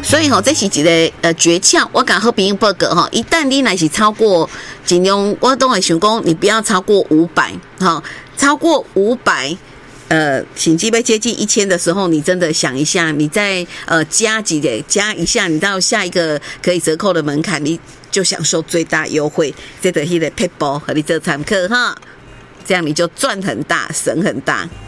所以这是一个诀窍，我甲好朋友报告一旦你若是超过，尽量我都会想讲，你不要超过500超过500。甚至要接近1000的时候，你真的想一下，你再加一下，你到下一个可以折扣的门槛，你就享受最大优惠。这个迄个撇步和你做参考哈，这样你就赚很大，省很大。